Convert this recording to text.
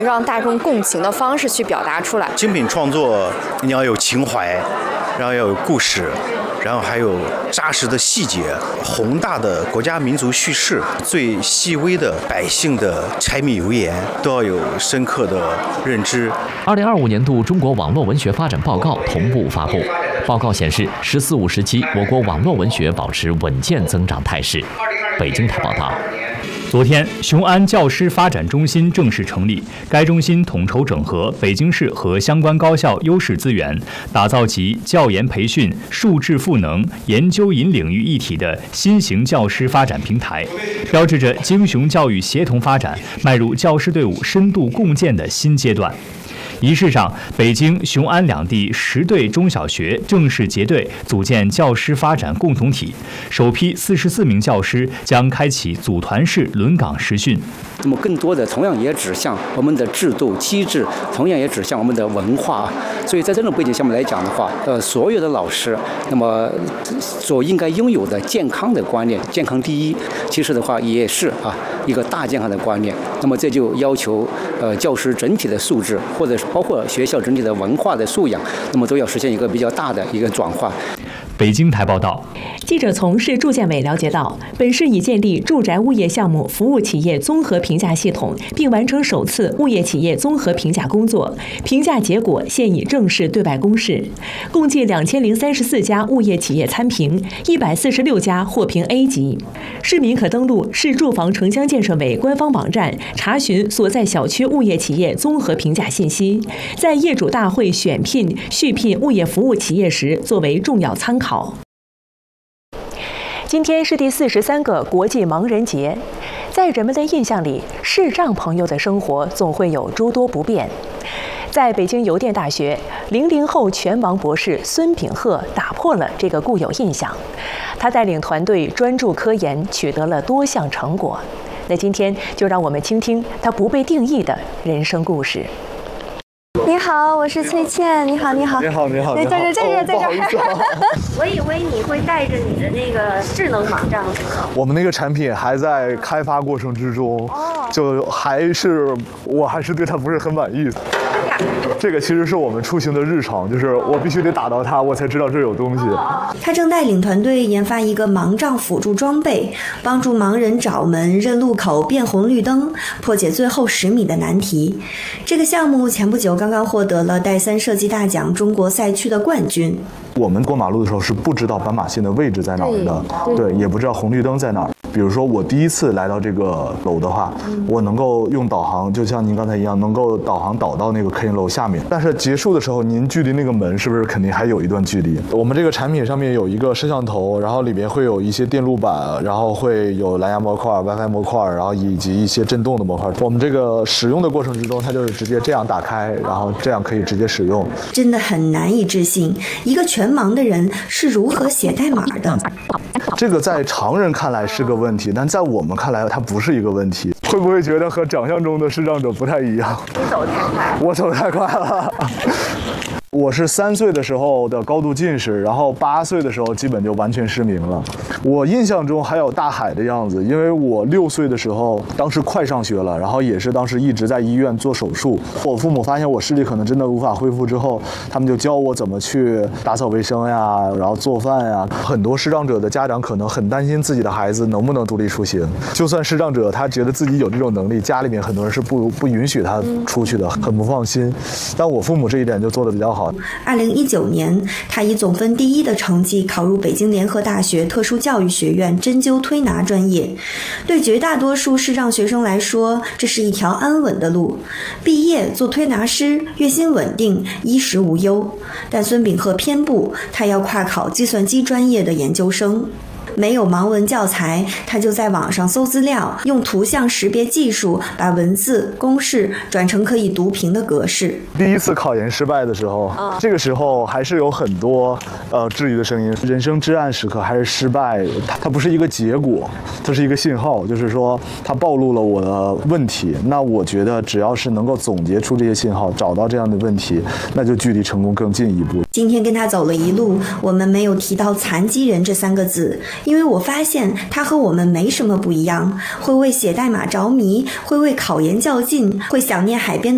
让大众共情的方式去表达出来。 精品创作你要有情怀，然后要有故事，然后还有扎实的细节，宏大的国家民族叙事，最细微的百姓的柴米油盐都要有深刻的认知。 2025年度中国网络文学发展报告同步发布。报告显示，“十四五”时期，我国网络文学保持稳健增长态势。北京台报道。 昨天，雄安教师发展中心正式成立。该中心统筹整合北京市和相关高校优势资源，打造集教研培训、数智赋能、研究引领于一体的新型教师发展平台，标志着京雄教育协同发展迈入教师队伍深度共建的新阶段。仪式上，北京、雄安两地10对中小学正式结队，组建教师发展共同体。首批44名教师将开启组团式轮岗实训。 那么，更多的同样也指向我们的制度机制，同样也指向我们的文化。所以在这种背景下面来讲的话，所有的老师，那么所应该拥有的健康的观念，健康第一，其实的话也是一个大健康的观念。那么这就要求教师整体的素质，或者是包括学校整体的文化的素养，那么都要实现一个比较大的一个转化。 北京台报道， 记者从市住建委了解到，本市已建立住宅物业项目服务企业综合评价系统，并完成首次物业企业综合评价工作，评价结果现已正式对外公示。共计2034家物业企业参评，146家获评 A 级。市民可登录市住房城乡建设委官方网站查询所在小区物业企业综合评价信息，在业主大会选聘、续聘物业服务企业时作为重要参考。今天是第43个国际盲人节，在人们的印象里，视障朋友的生活总会有诸多不便。在北京邮电大学，00后全盲博士孙秉赫打破了这个固有印象，他带领团队专注科研，取得了多项成果。那今天就让我们倾听他不被定义的人生故事。 你好，我是崔倩。你好，你好， 你好，你好。 在这儿，在这儿。 我以为你会带着你的那个智能盲杖。 我们那个产品还在开发过程之中，就我还是对它不是很满意。这个其实是我们出行的日常，就是我必须得打到它，我才知道这有东西。 他正带领团队研发一个盲杖辅助装备，帮助盲人找门、认路口、变红绿灯，破解最后10米的难题。这个项目前不久刚刚获得了戴森设计大奖中国赛区的冠军。 我们过马路的时候是不知道斑马线的位置在哪儿的，对，也不知道红绿灯在哪儿。比如说我第一次来到这个楼的话，我能够用导航，就像您刚才一样，能够导航导到那个 K 楼下面。但是结束的时候，您距离那个门是不是肯定还有一段距离？我们这个产品上面有一个摄像头，然后里边会有一些电路板，然后会有蓝牙模块、WiFi 模块，然后以及一些震动的模块。我们这个使用的过程之中，它就是直接这样打开，然后这样可以直接使用。 真的很难以置信，一个全盲的人是如何写代码的。 这个在常人看来是个问题，但在我们看来它不是一个问题。会不会觉得和想象中的视障者不太一样？ 你走太快， 我走太快了。我是3岁的时候的高度近视，然后8岁的时候基本就完全失明了。我印象中还有大海的样子，因为我6岁的时候，当时快上学了，然后也是当时一直在医院做手术。我父母发现我视力可能真的无法恢复之后，他们就教我怎么去打扫卫生呀，然后做饭呀。很多视障者的家长可能很担心自己的孩子能不能独立出行，就算视障者他觉得自己有这种能力，家里面很多人是不允许他出去的，很不放心。但我父母这一点就做得比较好。 2019年，他以总分第1的成绩考入北京联合大学特殊教育学院针灸推拿专业。对绝大多数视障学生来说，这是一条安稳的路，毕业做推拿师，月薪稳定，衣食无忧。但孙秉赫偏不，他要跨考计算机专业的研究生。没有盲文教材，他就在网上搜资料，用图像识别技术把文字、公式转成可以读屏的格式。 第一次考研失败的时候，这个时候还是有很多质疑的声音。人生至暗时刻还是失败，它不是一个结果，它是一个信号，就是说它暴露了我的问题。那我觉得只要是能够总结出这些信号，找到这样的问题，那就距离成功更进一步。 今天跟他走了一路，我们没有提到残疾人这3个字，因为我发现他和我们没什么不一样，会为写代码着迷，会为考研较劲，会想念海边的